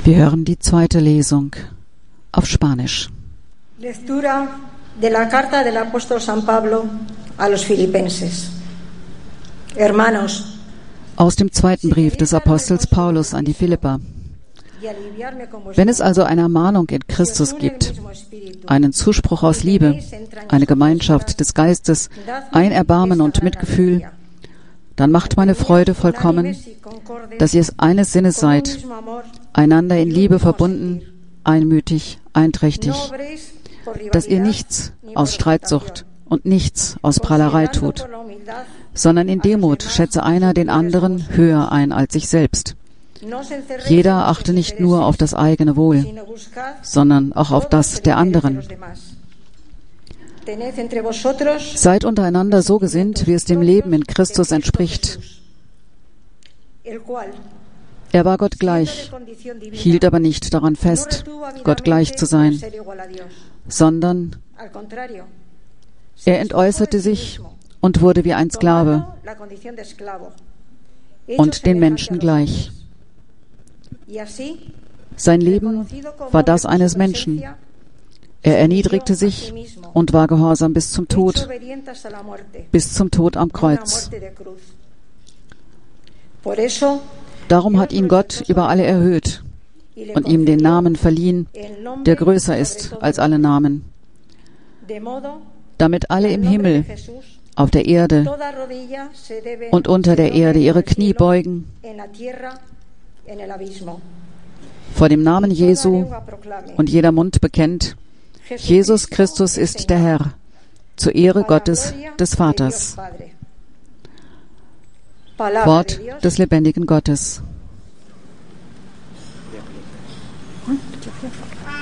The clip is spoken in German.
Wir hören die zweite Lesung auf Spanisch. Lectura de la carta del apóstol San Pablo a los Filipenses. Hermanos, Aus dem zweiten Brief des Apostels Paulus an die Philipper. Wenn es also eine Ermahnung in Christus gibt, einen Zuspruch aus Liebe, eine Gemeinschaft des Geistes, ein Erbarmen und Mitgefühl, dann macht meine Freude vollkommen, dass ihr eines Sinnes seid, einander in Liebe verbunden, einmütig, einträchtig, dass ihr nichts aus Streitsucht und nichts aus Prahlerei tut, sondern in Demut schätze einer den anderen höher ein als sich selbst. Jeder achte nicht nur auf das eigene Wohl, sondern auch auf das der anderen. Seid untereinander so gesinnt, wie es dem Leben in Christus entspricht. Er war Gott gleich, hielt aber nicht daran fest, Gott gleich zu sein, sondern er entäußerte sich und wurde wie ein Sklave und den Menschen gleich. Sein Leben war das eines Menschen. Er erniedrigte sich und war gehorsam bis zum Tod am Kreuz. Darum hat ihn Gott über alle erhöht und ihm den Namen verliehen, der größer ist als alle Namen, damit alle im Himmel, auf der Erde und unter der Erde ihre Knie beugen vor dem Namen Jesu und jeder Mund bekennt, Jesus Christus ist der Herr, zur Ehre Gottes des Vaters. Wort des lebendigen Gottes.